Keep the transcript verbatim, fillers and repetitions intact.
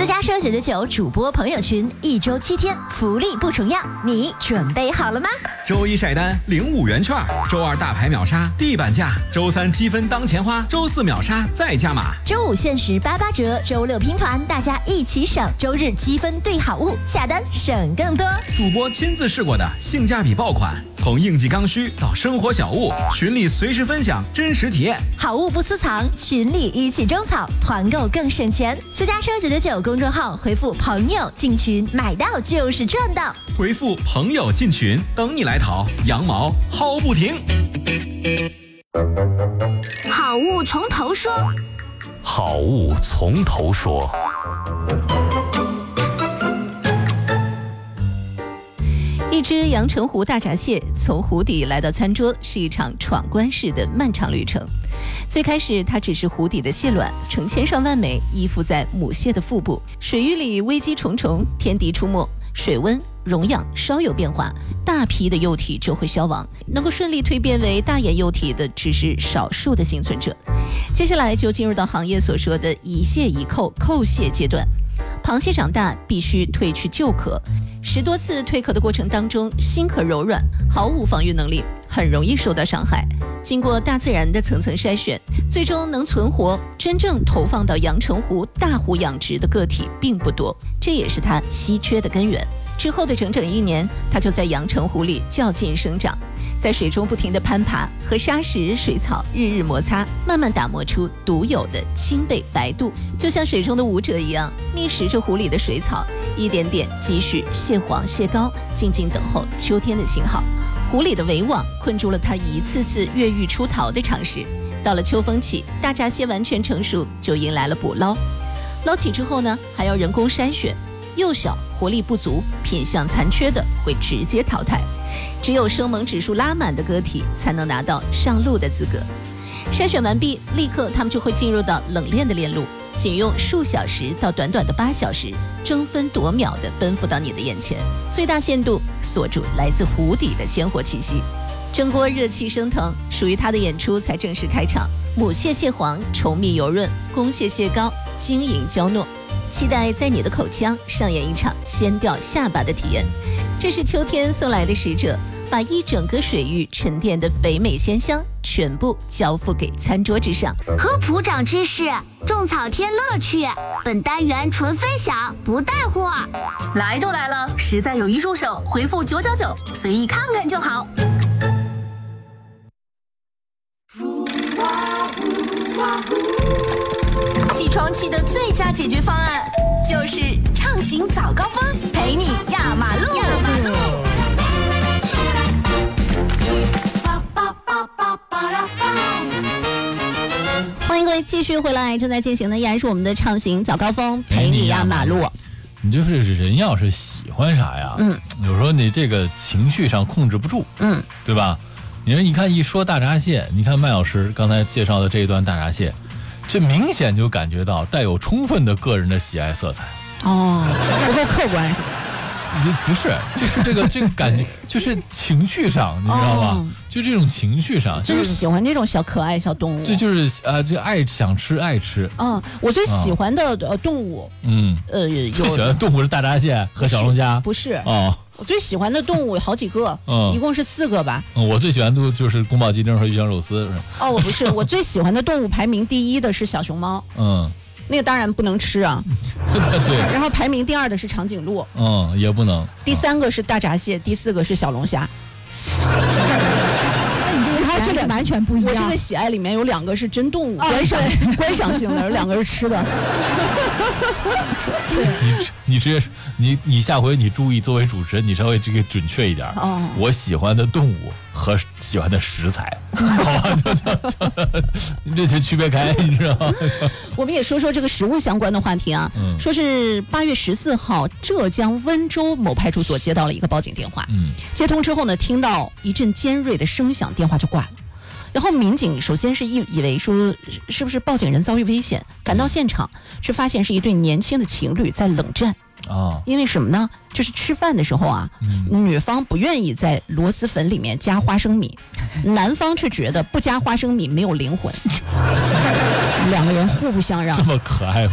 私家车九九九主播朋友群，一周七天，福利不重样，你准备好了吗？ 周一晒单领五元券，周二大牌秒杀地板价，周三积分当钱花，周四秒杀再加码， 周五限时八八折，周六拼团，大家一起省，周日积分兑好物，下单省更多。 主播亲自试过的性价比爆款，从应季刚需到生活小物，群里随时分享真实体验， 好物不私藏，群里一起种草，团购更省钱。私家车九九九公众号回复朋友进群，买到就是赚到。 回复朋友进群，等你来淘，羊毛薅不停。 好物从头说， 好物从头说。 一只阳澄湖大闸蟹从湖底来到餐桌，是一场闯关式的漫长旅程。最开始它只是湖底的蟹卵，成千上万枚依附在母蟹的腹部。水域里危机重重，天敌出没，水温溶氧稍有变化，大批的幼体就会消亡，能够顺利蜕变为大眼幼体的只是少数的幸存者。接下来就进入到行业所说的一蟹一扣扣蟹阶段。螃蟹长大必须褪去旧壳，十多次蜕壳的过程当中，新壳柔软，毫无防御能力，很容易受到伤害。经过大自然的层层筛选，最终能存活真正投放到阳澄湖大湖养殖的个体并不多，这也是它稀缺的根源。之后的整整一年，它就在阳澄湖里较劲生长，在水中不停地攀爬，和沙石、水草日日摩擦，慢慢打磨出独有的青贝白度，就像水中的舞者一样，觅食着湖里的水草，一点点积蓄蟹黄、蟹膏，静静等候秋天的信号。湖里的围网困住了它一次次越狱出逃的尝试。到了秋风起，大闸蟹完全成熟，就迎来了捕捞。捞起之后呢，还要人工筛选，幼小、活力不足、品相残缺的会直接淘汰，只有生猛指数拉满的个体才能拿到上路的资格。筛选完毕，立刻他们就会进入到冷链的链路，仅用数小时到短短的八小时，争分夺秒地奔赴到你的眼前，最大限度锁住来自湖底的鲜活气息。蒸锅热气升腾，属于它的演出才正式开场。母蟹蟹黄稠密油润，公蟹蟹膏晶莹娇糯，期待在你的口腔上演一场掀掉下巴的体验。这是秋天送来的使者，把一整个水域沉淀的肥美鲜香全部交付给餐桌之上。 科普长知识，种草添乐趣。本单元纯分享，不带货。 来都来了，实在有一入手，回复九九九，随意看看就好。 起床气的最佳解决方案就是畅行早高峰，陪你压马路。压马路。 欢迎各位继续回来，正在进行的依然是我们的畅行早高峰，陪你压马路。 你就是人要是喜欢啥呀， 嗯， 有时候你这个情绪上控制不住， 嗯， 对吧？你说，你看一说大闸蟹，你看麦老师刚才介绍的这一段大闸蟹，这明显就感觉到带有充分的个人的喜爱色彩。 哦，不够客观是吧？ 这不是，就是这个这个感觉，就是情绪上，你知道吧？哦、就这种情绪上， 就是喜欢这种小可爱小动物。 这就是呃，这爱想吃爱吃。 嗯，我最喜欢的呃动物， 嗯， 呃， 最喜欢的动物是大闸蟹和小龙虾。 不是哦。 我最喜欢的动物有好几个，嗯，一共是四个吧。 嗯，我最喜欢的就是宫保鸡丁和鱼香肉丝。 哦，我不是，我最喜欢的动物排名第一的是小熊猫。 嗯， 那个当然不能吃啊。 对对对。 然后排名第二的是长颈鹿。 嗯，也不能。 第三个是大闸蟹，第四个是小龙虾。 这个完全不一样。 我这个喜爱里面有两个是真动物，观赏观赏性的，有两个是吃的。 你你直接你你下回你注意作为主持人，你稍微这个准确一点。哦，我喜欢的动物和喜欢的食材，好吧，这这区别开，你知道吗？ 我们也说说这个食物相关的话题啊。嗯、说是八月十四号，浙江温州某派出所接到了一个报警电话。嗯，接通之后呢，听到一阵尖锐的声响，电话就挂了。然后民警首先是以以为说是不是报警人遭遇危险，赶到现场，却发现是一对年轻的情侣在冷战。 哦， 因为什么呢？就是吃饭的时候啊，嗯、女方不愿意在螺蛳粉里面加花生米，男方却觉得不加花生米没有灵魂，两个人互不相让。 这么可爱吗？